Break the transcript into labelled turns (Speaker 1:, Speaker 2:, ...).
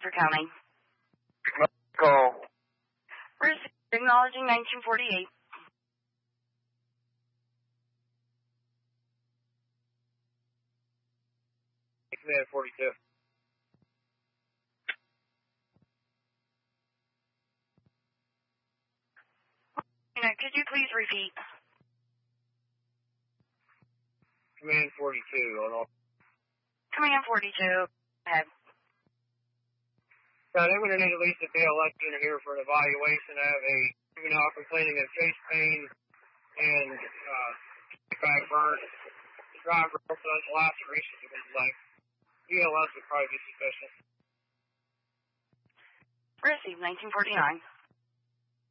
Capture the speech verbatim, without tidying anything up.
Speaker 1: for counting.
Speaker 2: Call.
Speaker 1: Received. Acknowledging nineteen forty-eight.
Speaker 2: Command forty-two.
Speaker 1: Could you please repeat?
Speaker 2: Command forty-two on all.
Speaker 1: Command forty-two. Go ahead.
Speaker 2: Now, I'm going to need at least a B L S unit here for an evaluation. I have a juvenile complaining of chest pain and uh, back burn. The driver also has lacerations in his leg. B L S would probably be sufficient.
Speaker 1: Received nineteen forty-nine.